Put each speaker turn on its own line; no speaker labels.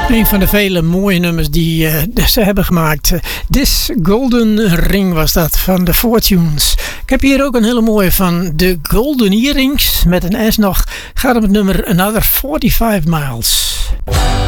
Een van de vele mooie nummers die ze hebben gemaakt. This Golden Ring was dat van de Fortunes. Ik heb hier ook een hele mooie van de Golden Earrings met een S nog. Gaat om het nummer Another 45 Miles.